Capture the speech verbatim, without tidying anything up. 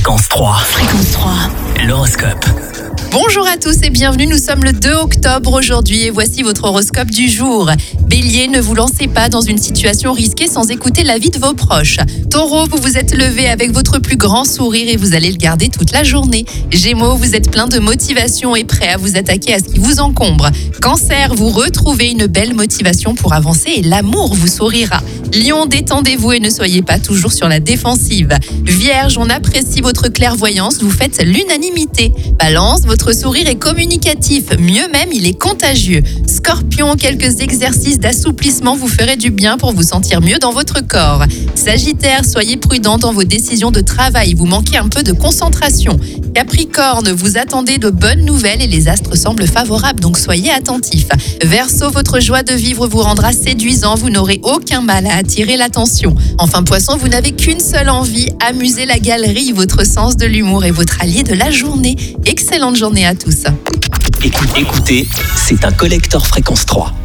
Fréquence trois. Fréquence trois. L'horoscope. Bonjour à tous et bienvenue, nous sommes le deux octobre aujourd'hui et voici votre horoscope du jour. Bélier, ne vous lancez pas dans une situation risquée sans écouter l'avis de vos proches. Taureau, vous vous êtes levé avec votre plus grand sourire et vous allez le garder toute la journée. Gémeaux, vous êtes plein de motivation et prêt à vous attaquer à ce qui vous encombre. Cancer, vous retrouvez une belle motivation pour avancer et l'amour vous sourira. Lion, détendez-vous et ne soyez pas toujours sur la défensive. Vierge, on apprécie votre clairvoyance, vous faites l'unanimité. Balance, votre sourire est communicatif, mieux même, il est contagieux. Scorpion, quelques exercices d'assouplissement vous feraient du bien pour vous sentir mieux dans votre corps. Sagittaire, soyez prudent dans vos décisions de travail, vous manquez un peu de concentration. Capricorne, vous attendez de bonnes nouvelles et les astres semblent favorables, donc soyez attentifs. Verseau, votre joie de vivre vous rendra séduisant, vous n'aurez aucun mal à attirer l'attention. Enfin Poisson, vous n'avez qu'une seule envie, amuser la galerie, votre sens de l'humour est votre allié de la journée. Excellente journée à tous. Écoutez, écoutez, c'est un collector Fréquence trois.